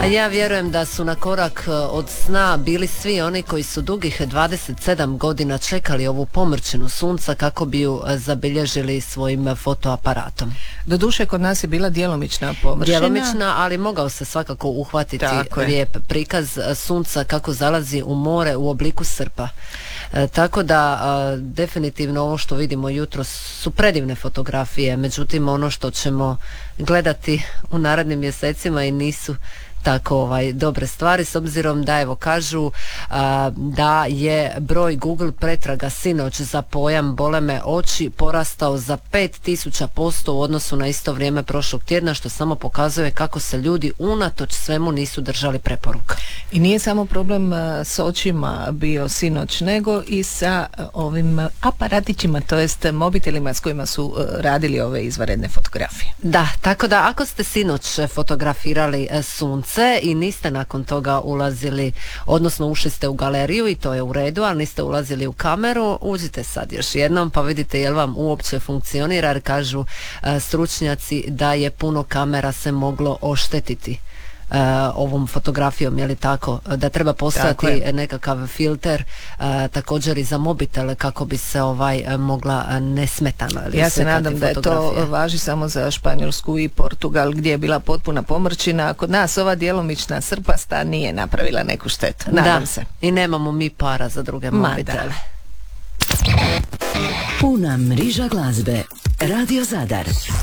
A ja vjerujem da su na korak od sna bili svi oni koji su dugih 27 godina čekali ovu pomrčinu sunca kako bi ju zabilježili svojim fotoaparatom. Doduše, kod nas je bila djelomična pomrčina. Djelomična, ali mogao se svakako uhvatiti lijep prikaz sunca kako zalazi u more u obliku srpa. Tako da definitivno ovo što vidimo jutros su predivne fotografije, međutim ono što ćemo gledati u narednim mjesecima i nisu tako dobre stvari, s obzirom da evo kažu da je broj Google pretraga sinoć za pojam bole me oči porastao za 5000% u odnosu na isto vrijeme prošlog tjedna, što samo pokazuje kako se ljudi unatoč svemu nisu držali preporuka. I nije samo problem s očima bio sinoć, nego i sa ovim aparatićima, to jest mobitelima s kojima su radili ove izvanredne fotografije. Da, tako da ako ste sinoć fotografirali sunce i niste nakon toga ulazili, odnosno ušli ste u galeriju i to je u redu, ali niste ulazili u kameru, uđite sad još jednom pa vidite jel vam uopće funkcionira, jer kažu stručnjaci da je puno kamera se moglo oštetiti ovom fotografijom, je li tako, da treba postojati nekakav filter također i za mobitele kako bi se mogla nesmetano. Ja se nadam da je to važi samo za Španjolsku i Portugal gdje je bila potpuna pomrčina, a kod nas ova djelomična srpasta nije napravila neku štetu. Nadam se. I nemamo mi para za druge mobitele. Puna mriža glazbe. Radio Zadar.